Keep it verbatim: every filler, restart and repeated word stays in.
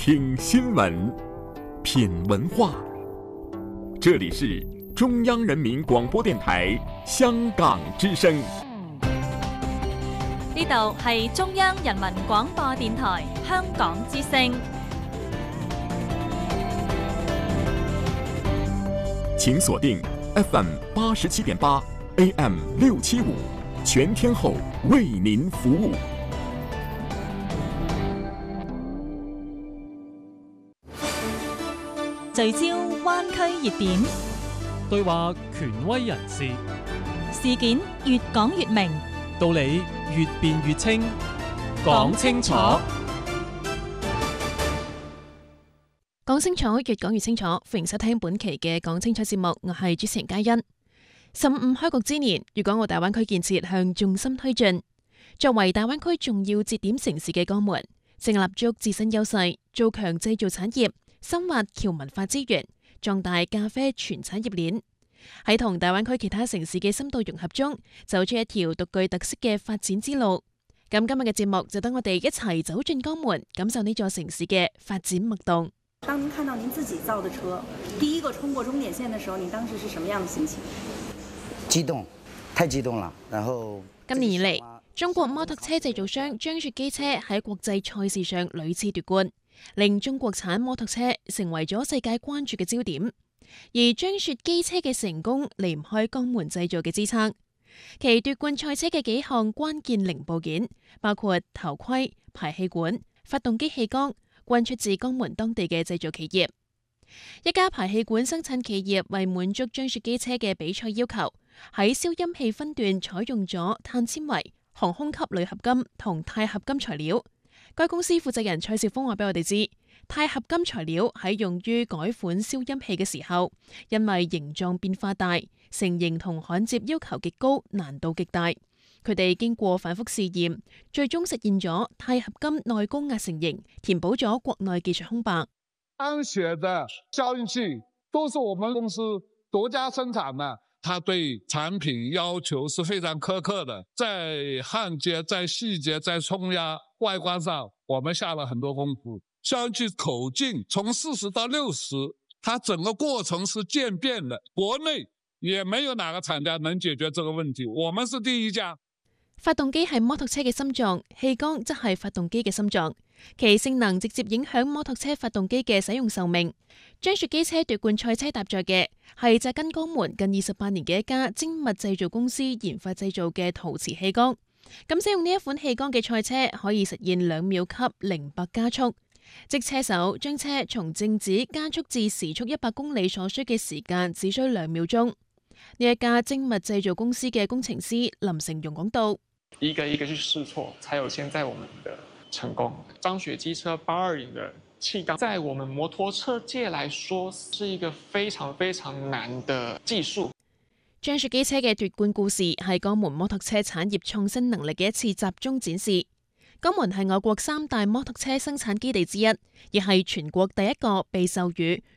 聽新聞，品文化。這裡是中央人民廣播電台香港之聲。 呢度係中央人民廣播電台香港之聲。 請鎖定 F M 八十七點八 A M 六七五，全天候為您服務。 聚焦灣區熱點， 對話權威人士， 事件越講越明， 道理越辯越清，講清楚， 講清楚，越講越清楚。歡迎收聽本期嘅講清楚節目，我係主持人嘉欣。十五開局之年，粵港澳大灣區建設向重心推進。作為大灣區重要節點城市嘅江門，正立足自身優勢，做強製造產業，深挖僑文化資源，壯大咖啡全產業鏈。喺同大灣區其他城市嘅深度融合中，走出一條獨具特色嘅發展之路。咁今日嘅節目就等我哋一齊走進江門，感受呢座城市嘅發展脈動。 當您看到您自己造的車第一個衝過終點線的時候，你當時是什麼樣的心情？ 激動，太激動了。然後今年以嚟，中國摩托車製造商張雪機車喺國際賽事上屢次奪冠，令中國產摩托車成為咗世界關注嘅焦點。而張雪機車嘅成功離唔開江門製造嘅支撐。其奪冠賽車嘅幾項關鍵零部件，包括頭盔、排氣管、發動機氣缸，均出自江門當地嘅製造企業。一家排氣管生產企業為滿足張雪機車嘅比賽要求，喺消音器分段採用咗碳纖維、航空級鋁合金同鈦合金材料。該公司負責人蔡少峰話俾我哋知，鈦合金材料喺用於改款消音器嘅時候，因為形狀變化大、成型同焊接要求極高，難度極大。佢哋經過反覆試驗，最終實現咗鈦合金內高壓成型，填補咗國內技術空白。 張雪的消音器都是我們公司獨家生產的，它對產品要求是非常苛刻的，在焊接、在細節、在衝壓、外觀上，我們下了很多功夫。消音器口徑從四十到六十，它整個過程是漸變的，國內也沒有哪個廠家能解決這個問題，我們是第一家。 發動機係摩托車嘅心臟，氣缸則係發動機嘅心臟，其性能直接影響摩托車發動機嘅使用壽命。張雪機車奪冠賽車搭載嘅係紮根江門近二十八年嘅一家精密製造公司研發製造嘅陶瓷氣缸。咁使用呢一款氣缸嘅賽車可以實現兩秒級零百加速，即車手將車從靜止加速至時速一百公里所需嘅時間只需兩秒鐘。呢一家精密製造公司嘅工程師林成容講到， 一個一個去試錯，才有現在我們的成功。張雪機車八二零的氣缸，在我們摩托車界來說，是一個非常非常難的技術。 張雪機車嘅奪冠故事係江門摩托車產業創新能力嘅一次集中展示。江門係我國三大摩托車生產基地之一，亦係全國第一個被授予